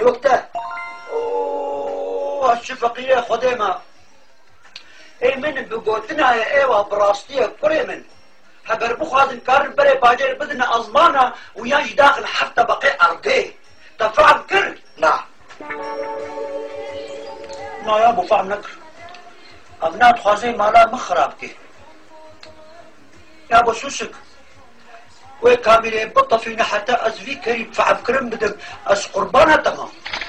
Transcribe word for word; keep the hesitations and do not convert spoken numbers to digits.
وقتها اوه هالشفقية خديمة اي من بقوتنا يا ايوه براستية كوري من هقر بخوازن كارن بري باجر بدنا ازمانا وياج داخل حتى بقي ارضيه تفعل كر لا لا يا ابو فهم نكر ابنات خوازي مالا مخرابكي يا ابو سوسك وي كاملين بطة فينا حتى ازفي كريم فعب كرم بدك از قربانها تمام